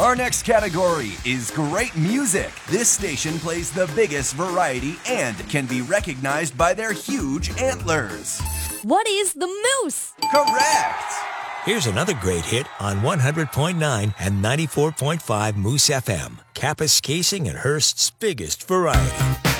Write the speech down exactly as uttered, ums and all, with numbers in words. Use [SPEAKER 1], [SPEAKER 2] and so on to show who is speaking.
[SPEAKER 1] Our next category is great music. This station plays the biggest variety and can be recognized by their huge antlers.
[SPEAKER 2] What is the moose?
[SPEAKER 1] Correct!
[SPEAKER 3] Here's another great hit on one hundred point nine and ninety-four point five Moose F M. Kappas Casing and Hearst's biggest variety.